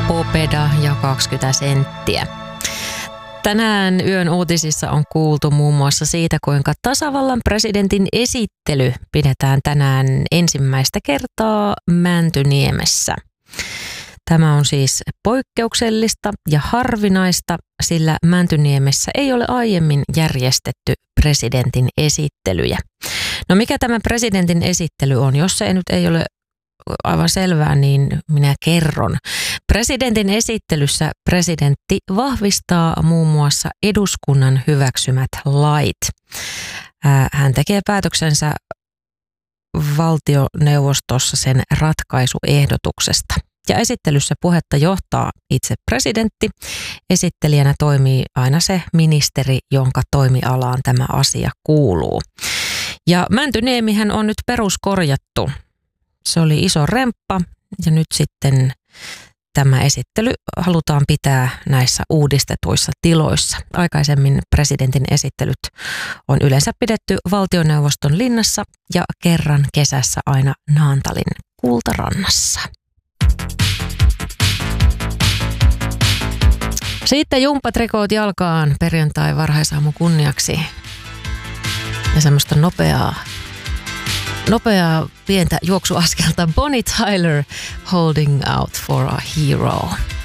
Popeda ja 20 senttiä. Tänään yön uutisissa on kuultu muun muassa siitä, kuinka tasavallan presidentin esittely pidetään tänään ensimmäistä kertaa Mäntyniemessä. Tämä on siis poikkeuksellista ja harvinaista, sillä Mäntyniemessä ei ole aiemmin järjestetty presidentin esittelyjä. No mikä tämä presidentin esittely on? Jos se nyt ei ole aivan selvää, niin minä kerron. Presidentin esittelyssä presidentti vahvistaa muun muassa eduskunnan hyväksymät lait. Hän tekee päätöksensä valtioneuvostossa sen ratkaisuehdotuksesta. Ja esittelyssä puhetta johtaa itse presidentti. Esittelijänä toimii aina se ministeri, jonka toimialaan tämä asia kuuluu. Ja Mäntyniemihän on nyt peruskorjattu. Se oli iso remppa ja nyt sitten tämä esittely halutaan pitää näissä uudistetuissa tiloissa. Aikaisemmin presidentin esittelyt on yleensä pidetty valtioneuvoston linnassa ja kerran kesässä aina Naantalin Kultarannassa. Sitten jumppatrikoot jalkaan perjantai varhaisaamu kunniaksi ja semmoista nopeaa pientä juoksuaskelta. Bonnie Tyler, Holding Out for a Hero.